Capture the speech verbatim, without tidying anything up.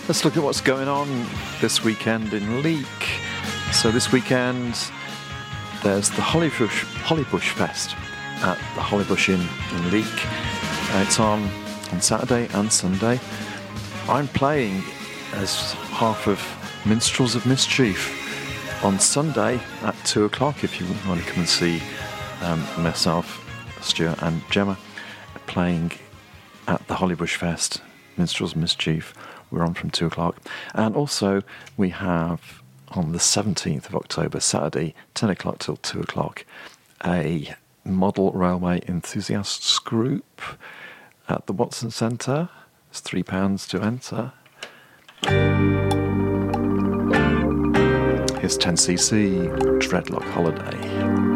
Let's look at what's going on this weekend in Leek. So this weekend, there's the Hollybush, Hollybush Fest at the Hollybush Inn in Leek. Uh, it's on on Saturday and Sunday. I'm playing as half of Minstrels of Mischief on Sunday at two o'clock if you want to come and see um, myself, Stuart and Gemma playing at the Hollybush Fest, Minstrels of Mischief. We're on from two o'clock. And also we have on the seventeenth of October, Saturday, ten o'clock till two o'clock, a model railway enthusiasts group at the Watson Centre. It's three pounds to enter. Here's ten C C, Dreadlock Holiday.